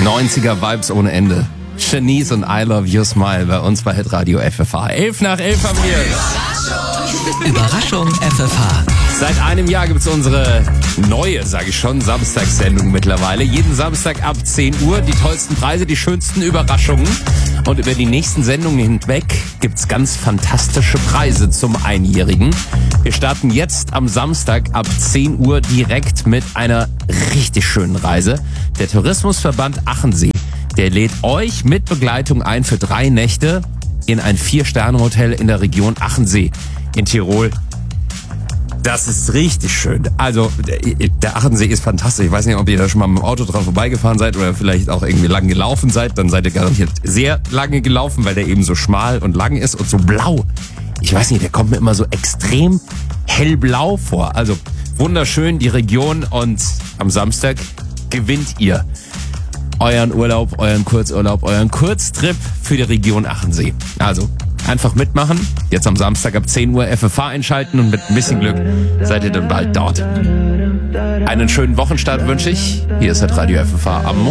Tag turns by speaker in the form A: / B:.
A: 90er Vibes ohne Ende. Shanice und I Love Your Smile bei uns bei Hitradio FFH. 11:11 haben wir.
B: Überraschung FFH.
A: Seit einem Jahr gibt's unsere neue, sage ich schon, Samstagssendung mittlerweile. Jeden Samstag ab 10 Uhr die tollsten Preise, die schönsten Überraschungen. Und über die nächsten Sendungen hinweg gibt's ganz fantastische Preise zum Einjährigen. Wir starten jetzt am Samstag ab 10 Uhr direkt mit einer richtig schönen Reise. Der Tourismusverband Achensee, der lädt euch mit Begleitung ein für 3 Nächte in ein 4-Sterne-Hotel in der Region Achensee in Tirol. Das ist richtig schön. Also, der Achensee ist fantastisch. Ich weiß nicht, ob ihr da schon mal mit dem Auto dran vorbeigefahren seid oder vielleicht auch irgendwie lang gelaufen seid. Dann seid ihr garantiert sehr lange gelaufen, weil der eben so schmal und lang ist und so blau. Ich weiß nicht, der kommt mir immer so extrem hellblau vor. Also, wunderschön die Region und am Samstag gewinnt ihr euren Urlaub, euren Kurzurlaub, euren Kurztrip für die Region Achensee. Also, einfach mitmachen. Jetzt am Samstag ab 10 Uhr FFH einschalten und mit ein bisschen Glück seid ihr dann bald dort. Einen schönen Wochenstart wünsche ich. Hier ist Hitradio FFH am Montag.